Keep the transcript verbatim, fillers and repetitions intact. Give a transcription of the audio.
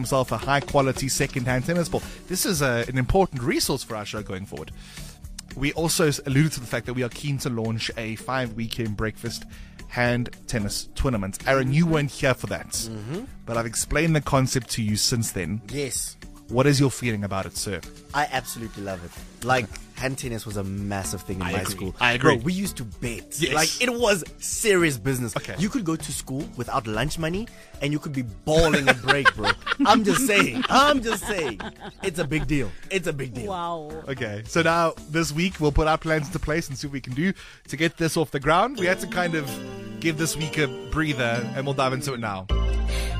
himself a high-quality second-hand tennis ball. This is a, an important resource for our show going forward. We also alluded to the fact that we are keen to launch a five-weekend breakfast hand tennis tournament. Aaron, you weren't here for that, mm-hmm. but I've explained the concept to you since then. Yes. What is your feeling about it, sir? I absolutely love it. Like, hand tennis was a massive thing in I my agree. school. I agree. Bro, we used to bet. Yes. Like, it was serious business. Okay. You could go to school without lunch money and you could be balling a break, bro. I'm just saying. I'm just saying. It's a big deal. It's a big deal. Wow. Okay, so now this week we'll put our plans into place and see what we can do to get this off the ground. We had to kind of give this week a breather, and we'll dive into it now.